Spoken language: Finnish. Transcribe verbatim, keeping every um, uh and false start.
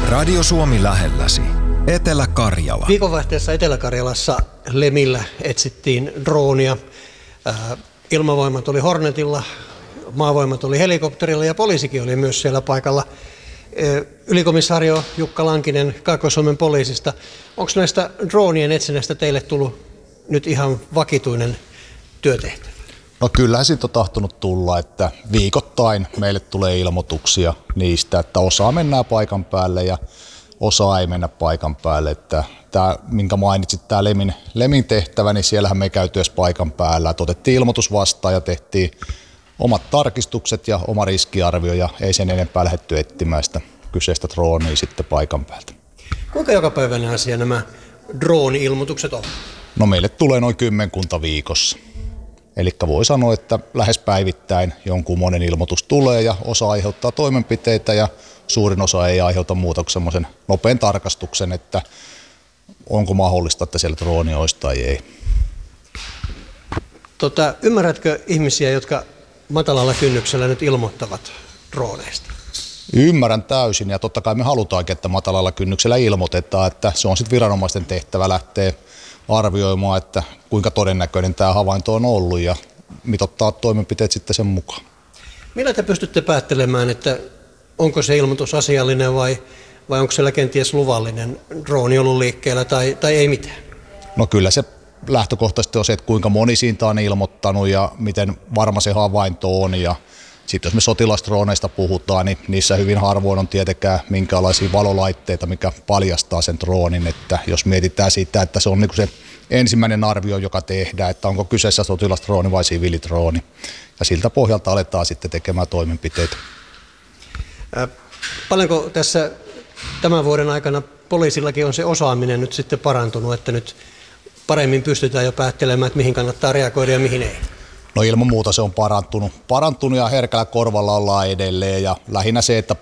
Radio Suomi lähelläsi. Etelä-Karjala. Viikonvaihteessa Etelä-Karjalassa Lemillä etsittiin droonia. Ilmavoimat oli Hornetilla, maavoimat oli helikopterilla ja poliisikin oli myös siellä paikalla. Ylikomissario Jukka Lankinen Kaakkois-Suomen poliisista. Onko näistä droonien etsinnästä teille tullut nyt ihan vakituinen työtehtävä? No kyllähän siitä on tahtonut tulla, että viikoittain meille tulee ilmoituksia niistä, että osa mennään paikan päälle ja osa ei mennä paikan päälle. Että tämä, minkä mainitsit, tämä Lemin, Lemin tehtävä, niin siellähän me ei käyty edes paikan päällä. Että otettiin ilmoitus vastaan ja tehtiin omat tarkistukset ja oma riskiarvio ja ei sen enempää lähdetty etsimään sitä kyseistä droonia sitten paikan päältä. Kuinka jokapäiväinen asia nämä drooni-ilmoitukset on? No meille tulee noin kymmenkunta viikossa. Eli voi sanoa, että lähes päivittäin jonkun monen ilmoitus tulee ja osa aiheuttaa toimenpiteitä ja suurin osa ei aiheuta muuta kuin semmoisen nopean tarkastuksen, että onko mahdollista, että siellä drooni olisi tai ei. Tota, ymmärrätkö ihmisiä, jotka matalalla kynnyksellä nyt ilmoittavat drooneista? Ymmärrän täysin ja totta kai me halutaankin, että matalalla kynnyksellä ilmoitetaan, että se on sitten viranomaisten tehtävä lähteä arvioimaan, että kuinka todennäköinen tämä havainto on ollut ja mitottaa toimenpiteet sitten sen mukaan. Millä te pystytte päättelemään, että onko se ilmoitus asiallinen vai, vai onko siellä kenties luvallinen drooni ollut liikkeellä tai, tai ei mitään? No kyllä se lähtökohtaisesti on se, että kuinka moni siitä on ilmoittanut ja miten varma se havainto on. Ja sitten jos me sotilasdrooneista puhutaan, niin niissä hyvin harvoin on tietenkään minkälaisia valolaitteita, mikä paljastaa sen droonin. Että jos mietitään sitä, että se on niin kuin se ensimmäinen arvio, joka tehdään, että onko kyseessä sotilasdrooni vai siviilidrooni. Ja siltä pohjalta aletaan sitten tekemään toimenpiteitä. Ää, paljonko tässä tämän vuoden aikana poliisillakin on se osaaminen nyt sitten parantunut, että nyt paremmin pystytään jo päättelemään, että mihin kannattaa reagoida ja mihin ei? No ilman muuta se on parantunut. Parantunut ja herkällä korvalla ollaan edelleen ja lähinnä se, että